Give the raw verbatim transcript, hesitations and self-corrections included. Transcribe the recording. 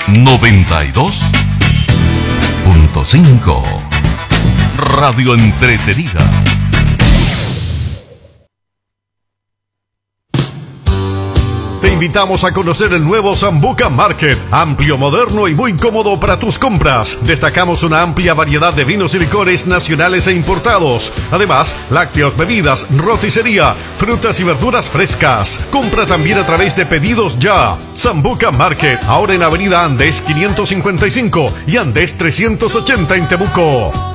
noventa y dos punto cinco. Radio entretenida. Te invitamos a conocer el nuevo Sambuca Market, amplio, moderno y muy cómodo para tus compras. Destacamos una amplia variedad de vinos y licores nacionales e importados. Además, lácteos, bebidas, roticería, frutas y verduras frescas. Compra también a través de Pedidos Ya. Sambuca Market, ahora en Avenida Andes quinientos cincuenta y cinco y Andes trescientos ochenta en Temuco.